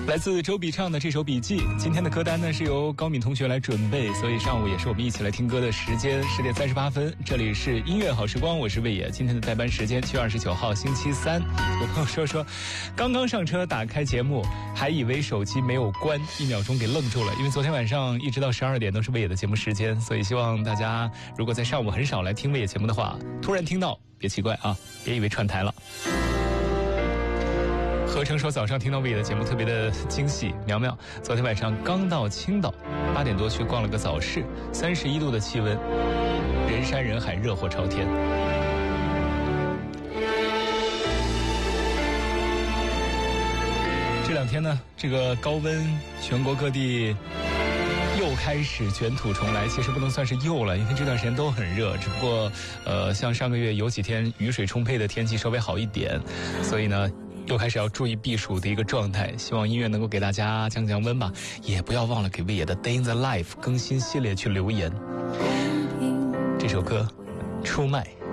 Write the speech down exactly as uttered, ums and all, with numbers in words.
来自周笔畅的这首笔记。今天的歌单呢是由高敏同学来准备，所以上午也是我们一起来听歌的时间，十点三十八分。这里是音乐好时光，我是魏野。今天的代班时间七月二十九号星期三。有朋友说说，刚刚上车打开节目，还以为手机没有关，一秒钟给愣住了，因为昨天晚上一直到十二点都是魏野的节目时间，所以希望大家如果在上午很少来听魏野节目的话，突然听到别奇怪啊，别以为串台了。何成说早上听到魏野的节目特别的惊喜。苗苗昨天晚上刚到青岛，八点多去逛了个早市，三十一度的气温，人山人海，热火朝天。这两天呢，这个高温，全国各地又开始卷土重来。其实不能算是又了，因为这段时间都很热，只不过呃，像上个月有几天雨水充沛的天气稍微好一点，所以呢又开始要注意避暑的一个状态。希望音乐能够给大家降降温吧，也不要忘了给魏野的 Day in the Life 更新系列去留言。这首歌出卖。